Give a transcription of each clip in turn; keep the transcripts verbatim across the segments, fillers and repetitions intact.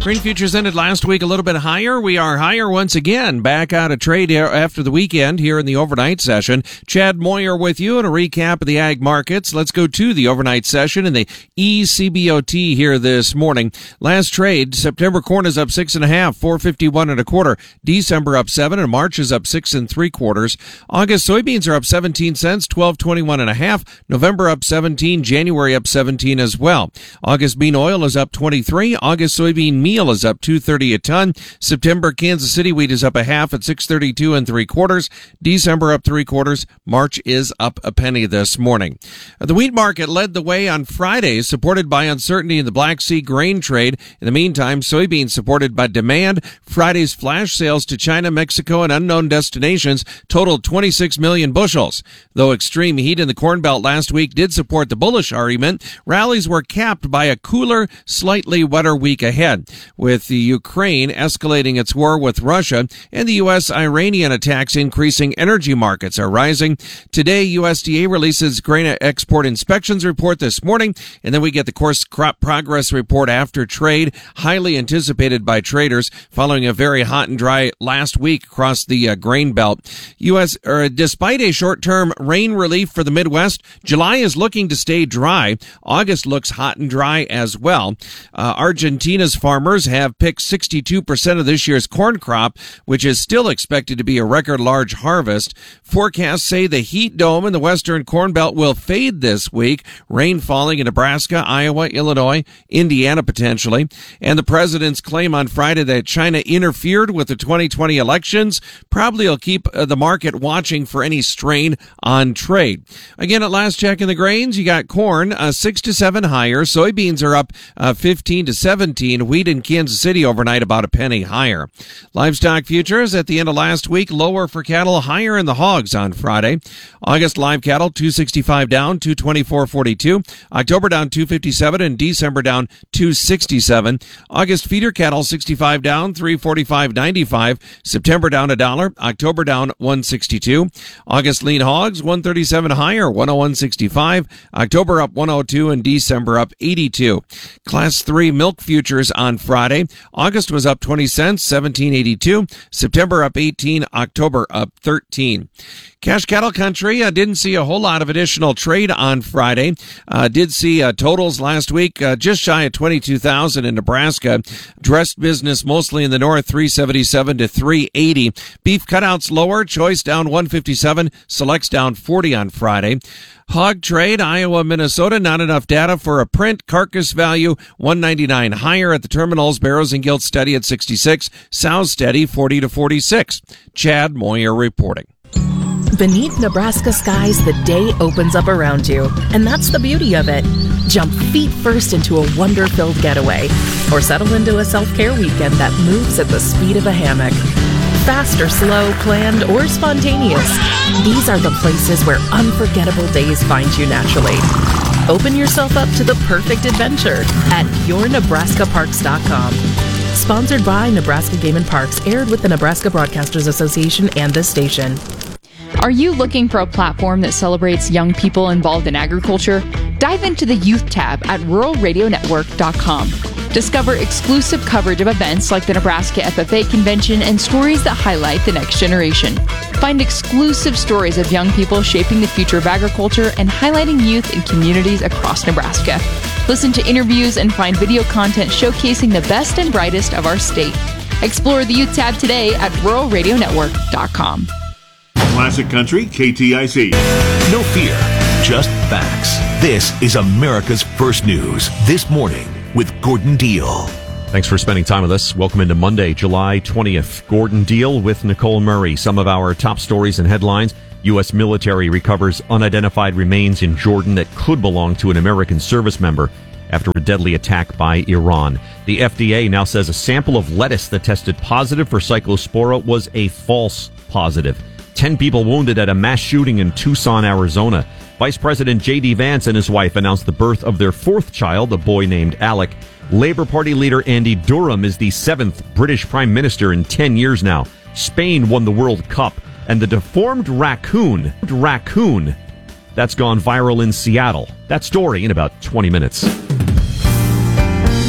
Grain futures ended last week a little bit higher. We are higher once again, back out of trade after the weekend here in the overnight session. Chad Moyer with you and a recap of the ag markets. Let's go to the overnight session in the E C B O T here this morning. Last trade, September corn is up six and a half, four fifty-one and a quarter. December up seven, and March is up six and three quarters. August soybeans are up seventeen cents, twelve twenty-one and a half. November up seventeen, January up seventeen as well. August bean oil is up twenty-three. August soybean meal is up two thirty a ton. September Kansas City wheat is up a half at six thirty-two and three quarters. December up three quarters. March is up a penny this morning. The wheat market led the way on Friday, supported by uncertainty in the Black Sea grain trade. In the meantime, soybeans supported by demand. Friday's flash sales to China, Mexico, and unknown destinations totaled twenty-six million bushels. Though extreme heat in the Corn Belt last week did support the bullish argument, rallies were capped by a cooler, slightly wetter week ahead, with the Ukraine escalating its war with Russia and the U S-Iranian attacks increasing. Energy markets are rising. Today, U S D A releases grain export inspections report this morning, and then we get the course crop progress report after trade, highly anticipated by traders following a very hot and dry last week across the uh, grain belt. U S er, despite a short-term rain relief for the Midwest, July is looking to stay dry. August looks hot and dry as well. Uh, Argentina's farmers have picked sixty-two percent of this year's corn crop, which is still expected to be a record large harvest. Forecasts say the heat dome in the western Corn Belt will fade this week, rain falling in Nebraska, Iowa, Illinois, Indiana potentially. And the president's claim on Friday that China interfered with the twenty twenty elections probably will keep uh, the market watching for any strain on trade. Again, at last check in the grains, you got corn uh, six to seven higher. Soybeans are up uh, fifteen to seventeen. Wheat in Kansas City overnight about a penny higher. Livestock futures at the end of last week lower for cattle, higher in the hogs on Friday. August live cattle two sixty-five down, two twenty-four forty-two. October down two fifty-seven and December down two sixty-seven. August feeder cattle sixty-five down, three forty-five ninety-five. September down a dollar. October down one sixty-two. August lean hogs one thirty-seven higher, one oh one sixty-five. October up one oh two and December up eighty-two. Class three milk futures on Friday. August was up twenty cents, seventeen eighty-two. September up eighteen. October up thirteen. Cash cattle country uh, didn't see a whole lot of additional trade on Friday. Uh, did see uh, totals last week uh, just shy of twenty-two thousand in Nebraska. Dressed business mostly in the north, three seventy-seven to three eighty. Beef cutouts lower, choice down one fifty-seven, selects down forty on Friday. Hog trade, Iowa, Minnesota, not enough data for a print. Carcass value, one ninety-nine higher at the terminals. Barrows and Gilt steady at sixty-six. Sows steady, forty to forty-six. Chad Moyer reporting. Beneath Nebraska skies, the day opens up around you, and that's the beauty of it. Jump feet first into a wonder-filled getaway, or settle into a self-care weekend that moves at the speed of a hammock. Fast or slow, planned or spontaneous, these are the places where unforgettable days find you naturally. Open yourself up to the perfect adventure at your nebraska parks dot com. Sponsored by Nebraska Game and Parks, aired with the Nebraska Broadcasters Association and this station. Are you looking for a platform that celebrates young people involved in agriculture? Dive into the Youth tab at rural radio network dot com. Discover exclusive coverage of events like the Nebraska F F A Convention and stories that highlight the next generation. Find exclusive stories of young people shaping the future of agriculture and highlighting youth in communities across Nebraska. Listen to interviews and find video content showcasing the best and brightest of our state. Explore the Youth tab today at rural radio network dot com. Classic Country, K T I C. No fear, just facts. This is America's First News This Morning with Gordon Deal. Thanks for spending time with us. Welcome into Monday, July twentieth. Gordon Deal with Nicole Murray. Some of our top stories and headlines. U S military recovers unidentified remains in Jordan that could belong to an American service member after a deadly attack by Iran. The F D A now says a sample of lettuce that tested positive for Cyclospora was a false positive. Ten people wounded at a mass shooting in Tucson, Arizona. Vice President J D Vance and his wife announced the birth of their fourth child, a boy named Alec. Labour Party leader Andy Durham is the seventh British Prime Minister in ten years now. Spain won the World Cup. And the deformed raccoon, raccoon, that's gone viral in Seattle. That story in about twenty minutes.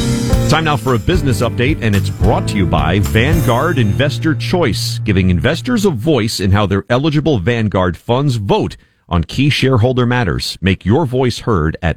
Time now for a business update, and it's brought to you by Vanguard Investor Choice, giving investors a voice in how their eligible Vanguard funds vote on key shareholder matters. Make your voice heard at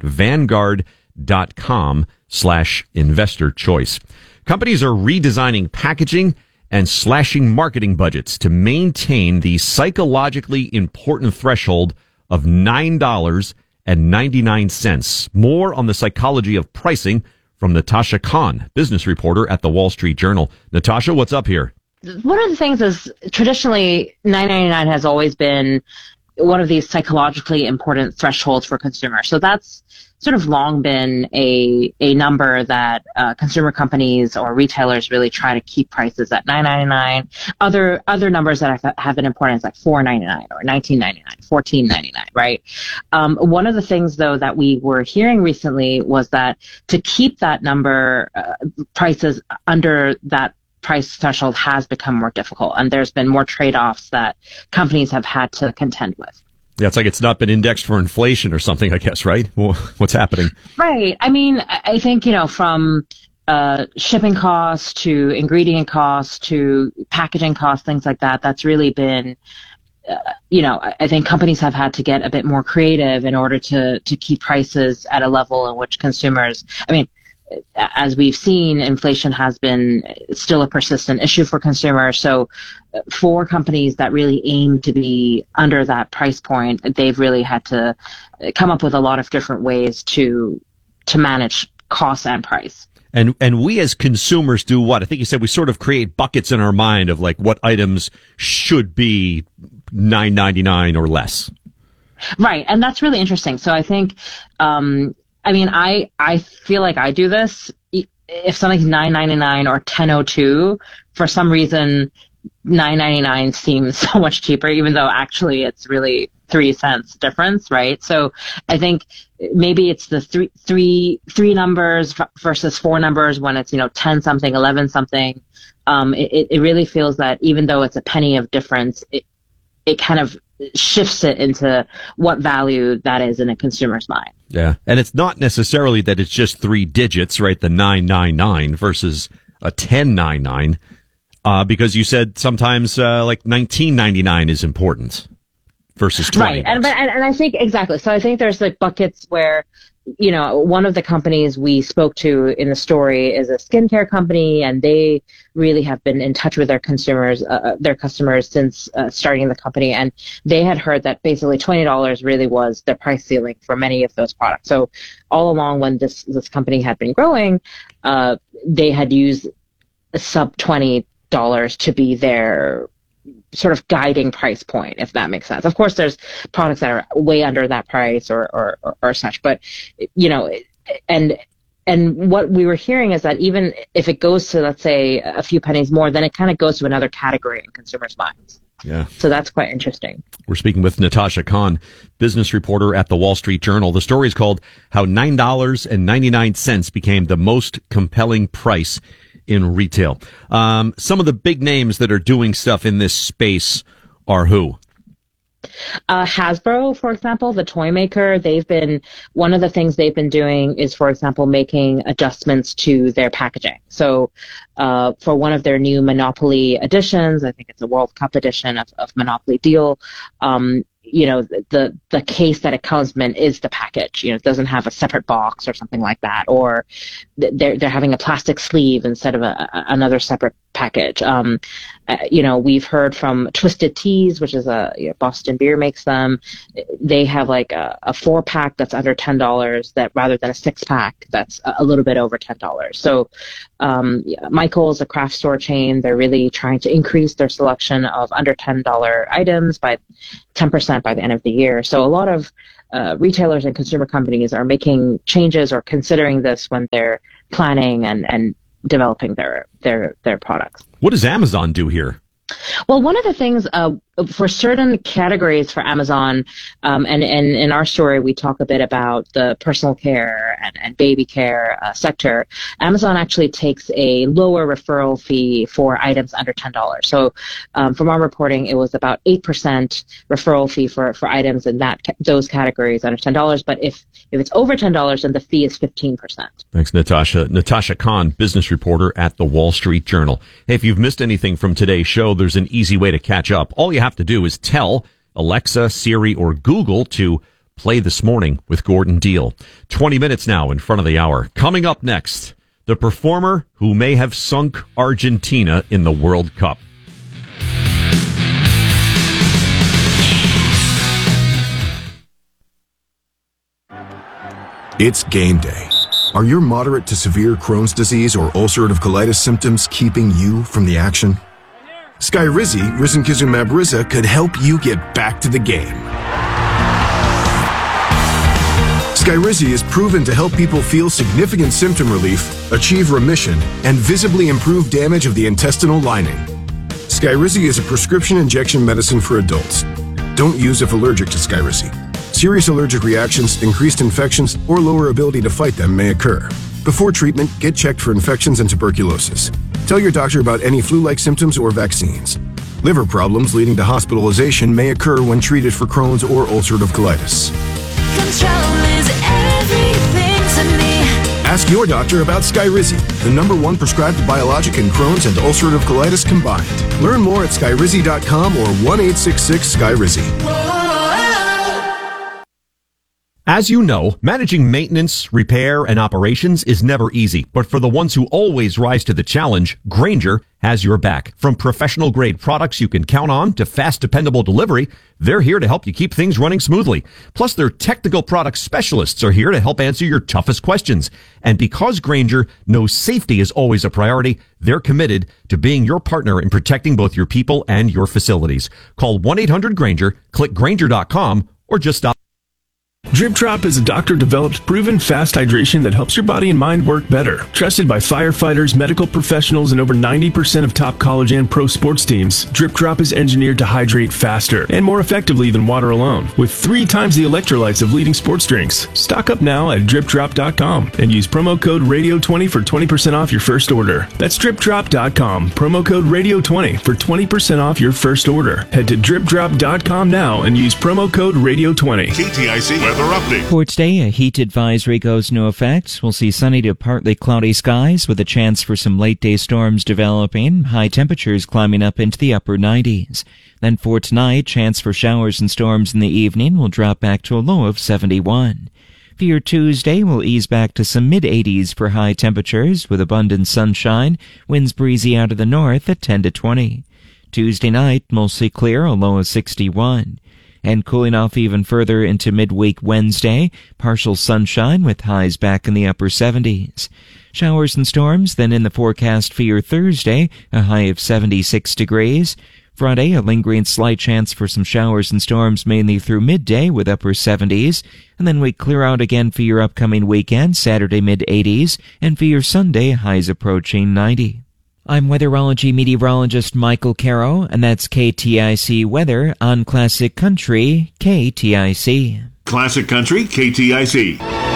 vanguard.com slash investor choice. Companies are redesigning packaging and slashing marketing budgets to maintain the psychologically important threshold of nine dollars and ninety-nine cents. More on the psychology of pricing from Natasha Khan, business reporter at the Wall Street Journal. Natasha, what's up here? One of the things is traditionally nine ninety-nine has always been one of these psychologically important thresholds for consumers. So that's sort of long been a a number that uh, consumer companies or retailers really try to keep prices at nine ninety-nine. Other other numbers that have, have been important is like four ninety-nine or nineteen ninety-nine, fourteen ninety-nine, right? Um, one of the things though that we were hearing recently was that to keep that number uh, prices under that price threshold has become more difficult, and there's been more trade-offs that companies have had to contend with. Yeah, it's like it's not been indexed for inflation or something, I guess, right? Well, what's happening? Right. I mean, I think, you know, from uh, shipping costs to ingredient costs to packaging costs, things like that, that's really been, uh, you know, I think companies have had to get a bit more creative in order to, to keep prices at a level in which consumers, I mean, as we've seen, inflation has been still a persistent issue for consumers. So for companies that really aim to be under that price point, they've really had to come up with a lot of different ways to to manage cost and price. And and we as consumers do what? I think you said we sort of create buckets in our mind of like what items should be nine ninety-nine or less. Right. And that's really interesting. So I think um I mean, I, I feel like I do this. If something's nine ninety-nine or ten oh two, for some reason, nine ninety-nine seems so much cheaper, even though actually it's really three cents difference, right? So I think maybe it's the three, three, three numbers versus four numbers when it's, you know, ten something, eleven something. Um, it, it really feels that even though it's a penny of difference, it, it kind of shifts it into what value that is in a consumer's mind. Yeah. And it's not necessarily that it's just three digits, right? The nine ninety-nine versus a ten ninety-nine, uh, because you said sometimes, uh, like nineteen ninety-nine is important versus twenty. Right. And, and, and I think exactly. So I think there's like buckets where, you know, one of the companies we spoke to in the story is a skincare company, and they really have been in touch with their consumers, uh, their customers since uh, starting the company. And they had heard that basically twenty dollars really was the price ceiling for many of those products. So all along when this, this company had been growing, uh, they had used a sub twenty dollars to be their sort of guiding price point, if that makes sense. Of course, there's products that are way under that price or, or, or, or such, but, you know, and, and what we were hearing is that even if it goes to, let's say, a few pennies more, then it kind of goes to another category in consumers' minds. Yeah. So that's quite interesting. We're speaking with Natasha Khan, business reporter at the Wall Street Journal. The story is called How nine dollars and ninety-nine cents Became the Most Compelling Price in Retail. Um, some of the big names that are doing stuff in this space are who? Uh, Hasbro, for example, the toy maker, they've been, one of the things they've been doing is, for example, making adjustments to their packaging. So, uh, for one of their new Monopoly editions, I think it's a World Cup edition of, of Monopoly Deal, um, you know, the, the case that it comes in is the package. You know, it doesn't have a separate box or something like that, or they're, they're having a plastic sleeve instead of a, another separate package. Um, uh, you know, we've heard from Twisted Teas, which is a, you know, Boston Beer makes them. They have like a, a four pack that's under ten dollars that rather than a six pack that's a, a little bit over ten dollars. So, um, yeah, Michael's, a craft store chain, they're really trying to increase their selection of under ten dollar items by ten percent by the end of the year. So a lot of uh, retailers and consumer companies are making changes or considering this when they're planning and, and developing their, their, their products. What does Amazon do here? Well, one of the things uh, for certain categories for Amazon, um, and, and in our story, we talk a bit about the personal care and, and baby care uh, sector. Amazon actually takes a lower referral fee for items under ten dollars. So um, from our reporting, it was about eight percent referral fee for, for items in that those categories under ten dollars. But if, if it's over ten dollars, then the fee is fifteen percent. Thanks, Natasha. Natasha Khan, business reporter at the Wall Street Journal. Hey, if you've missed anything from today's show, there's an easy way to catch up. All you have to do is tell Alexa, Siri, or Google to play This Morning with Gordon Deal. twenty minutes now in front of the hour. Coming up next, the performer who may have sunk Argentina in the World Cup. It's game day. Are your moderate to severe Crohn's disease or ulcerative colitis symptoms keeping you from the action? Skyrizi, risankizumab Riza, could help you get back to the game. Skyrizi is proven to help people feel significant symptom relief, achieve remission, and visibly improve damage of the intestinal lining. Skyrizi is a prescription injection medicine for adults. Don't use if allergic to Skyrizi. Serious allergic reactions, increased infections, or lower ability to fight them may occur. Before treatment, get checked for infections and tuberculosis. Tell your doctor about any flu-like symptoms or vaccines. Liver problems leading to hospitalization may occur when treated for Crohn's or ulcerative colitis. Control is everything to me. Ask your doctor about Skyrizi, the number one prescribed biologic in Crohn's and ulcerative colitis combined. Learn more at skyrizi dot com or one eight six six Skyrizi. As you know, managing maintenance, repair, and operations is never easy. But for the ones who always rise to the challenge, Grainger has your back. From professional-grade products you can count on to fast, dependable delivery, they're here to help you keep things running smoothly. Plus, their technical product specialists are here to help answer your toughest questions. And because Grainger knows safety is always a priority, they're committed to being your partner in protecting both your people and your facilities. Call one eight hundred Grainger, click Grainger dot com, or just stop. Drip Drop is a doctor-developed, proven fast hydration that helps your body and mind work better. Trusted by firefighters, medical professionals, and over ninety percent of top college and pro sports teams, Drip Drop is engineered to hydrate faster and more effectively than water alone, with three times the electrolytes of leading sports drinks. Stock up now at drip drop dot com and use promo code radio twenty for twenty percent off your first order. That's drip drop dot com, promo code radio twenty for twenty percent off your first order. Head to drip drop dot com now and use promo code radio twenty. K T I C weather update. For today, a heat advisory goes into effect. We'll see sunny to partly cloudy skies with a chance for some late-day storms developing, high temperatures climbing up into the upper nineties. Then for tonight, chance for showers and storms in the evening will drop back to a low of seventy-one. For your Tuesday, we'll ease back to some mid-eighties for high temperatures with abundant sunshine, winds breezy out of the north at ten to twenty. Tuesday night, mostly clear, a low of sixty-one. And cooling off even further into midweek Wednesday, partial sunshine with highs back in the upper seventies. Showers and storms then in the forecast for your Thursday, a high of seventy-six degrees. Friday, a lingering slight chance for some showers and storms mainly through midday with upper seventies. And then we clear out again for your upcoming weekend, Saturday mid-eighties, and for your Sunday, highs approaching ninety. I'm weatherology meteorologist Michael Caro, and that's K T I C Weather on Classic Country K T I C. Classic Country K T I C.